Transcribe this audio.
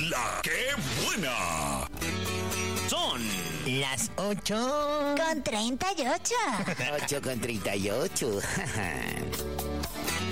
La que buena. Son las 8 con 38. 8 con 38.